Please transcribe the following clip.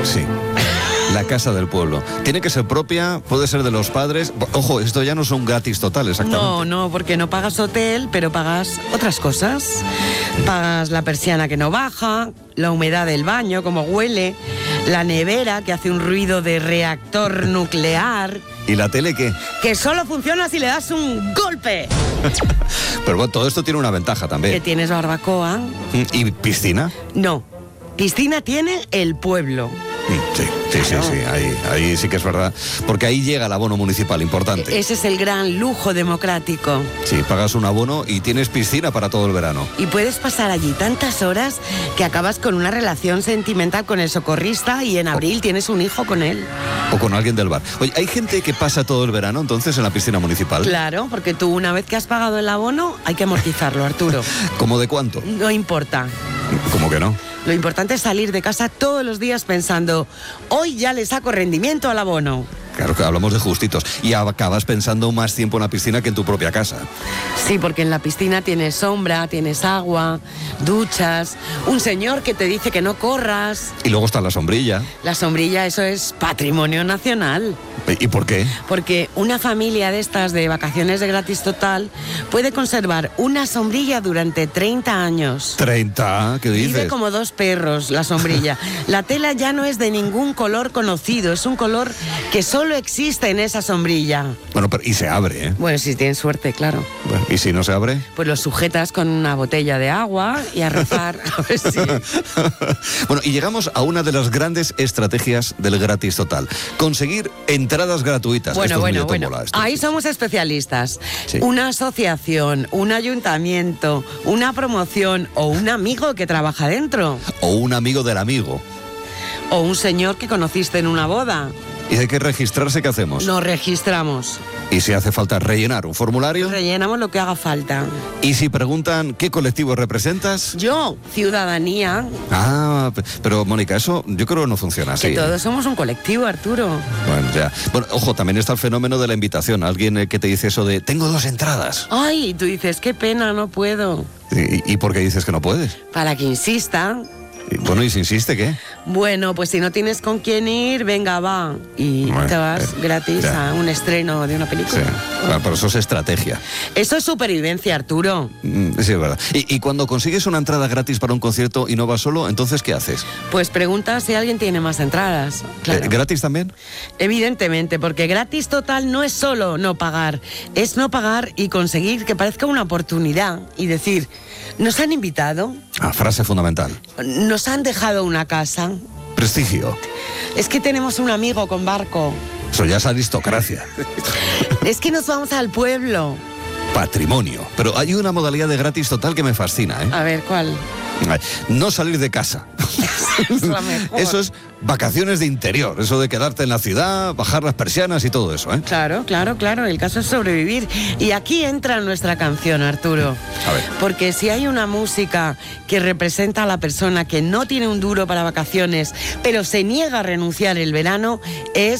Sí. La casa del pueblo. Tiene que ser propia, puede ser de los padres. Ojo, esto ya no son gratis total, exactamente. No, porque no pagas hotel, pero pagas otras cosas. Pagas la persiana que no baja, la humedad del baño, como huele, la nevera que hace un ruido de reactor nuclear. ¿Y la tele qué? Que solo funciona si le das un golpe. Pero bueno, todo esto tiene una ventaja Que también. tienes barbacoa. ¿Y piscina? No, piscina tiene el pueblo. Sí, ahí sí que es verdad. Porque ahí llega el abono municipal, importante. Ese es el gran lujo democrático. Sí, pagas un abono y tienes piscina para todo el verano. Y puedes pasar allí tantas horas que acabas con una relación sentimental con el socorrista y en abril tienes un hijo con él. O con alguien del bar. Oye, ¿hay gente que pasa todo el verano entonces en la piscina municipal? Claro, porque tú una vez que has pagado el abono hay que amortizarlo, Arturo. ¿Cómo de cuánto? No importa. ¿Cómo que no? Lo importante es salir de casa todos los días pensando, hoy ya le saco rendimiento al abono. Claro que hablamos de justitos. Y acabas pensando más tiempo en la piscina que en tu propia casa. Sí, porque en la piscina tienes sombra, tienes agua, duchas, un señor que te dice que no corras. Y luego está la sombrilla. La sombrilla, eso es patrimonio nacional. ¿Y por qué? Porque una familia de estas de vacaciones de gratis total puede conservar una sombrilla durante 30 años. ¿30? ¿Qué dices? Vive como dos perros la sombrilla. La tela ya no es de ningún color conocido, es un color que solo existe en esa sombrilla. Bueno, pero y se abre, ¿eh? Bueno, si tienes suerte, claro. Bueno, ¿y si no se abre? Pues lo sujetas con una botella de agua y a rezar. A ver si... Bueno, y llegamos a una de las grandes estrategias del gratis total. Conseguir entradas gratuitas. Bueno. Tómbola, Ahí somos especialistas. Sí. Una asociación, un ayuntamiento, una promoción o un amigo que trabaja dentro. O un amigo del amigo. O un señor que conociste en una boda. ¿Y hay que registrarse? ¿Qué hacemos? Nos registramos. ¿Y si hace falta rellenar un formulario? Rellenamos lo que haga falta. ¿Y si preguntan qué colectivo representas? Yo, ciudadanía. Ah, pero Mónica, eso yo creo que no funciona así. Que todos somos un colectivo, Arturo. Bueno, ya. Bueno, ojo, también está el fenómeno de la invitación. Alguien que te dice eso de, tengo 2 entradas. Ay, y tú dices, qué pena, no puedo. ¿Y por qué dices que no puedes? Para que insista. Bueno, ¿y si insiste qué? Bueno, pues si no tienes con quién ir, venga, va. Y Bueno, te vas gratis ya. a un estreno de una Sí. película. Bueno, pero eso es estrategia. Eso es supervivencia, Arturo. Sí, es verdad. Y cuando consigues una entrada gratis para un concierto y no vas solo, ¿entonces qué haces? Pues pregunta si alguien tiene más entradas. Claro. ¿Gratis también? Evidentemente, porque gratis total no es solo no pagar, es no pagar y conseguir que parezca una oportunidad y decir, ¿nos han invitado? Ah, frase fundamental. ¿Nos han dejado una casa? Prestigio. Es que tenemos un amigo con barco. Eso ya es aristocracia. Es que nos vamos al pueblo. Patrimonio. Pero hay una modalidad de gratis total que me fascina, ¿eh? A ver, ¿cuál? No salir de casa. Es la mejor. Eso es vacaciones de interior. Eso de quedarte en la ciudad, bajar las persianas y todo eso, ¿eh? Claro. El caso es sobrevivir. Y aquí entra nuestra canción, Arturo. A ver. Porque si hay una música que representa a la persona que no tiene un duro para vacaciones, pero se niega a renunciar el verano, es